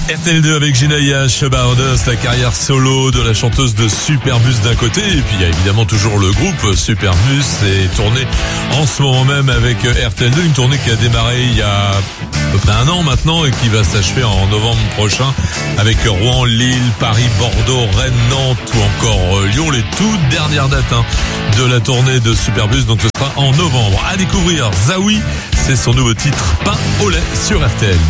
RTL2 avec Gina Yash, Bardos, la carrière solo de la chanteuse de Superbus d'un côté, et puis il y a évidemment toujours le groupe Superbus, et tournée en ce moment même avec RTL2, une tournée qui a démarré il y a à peu près un an maintenant et qui va s'achever en novembre prochain avec Rouen, Lille, Paris, Bordeaux, Rennes, Nantes ou encore Lyon, les toutes dernières dates de la tournée de Superbus, donc ce sera en novembre. À découvrir, Zawi, c'est son nouveau titre, Pain au lait sur RTL.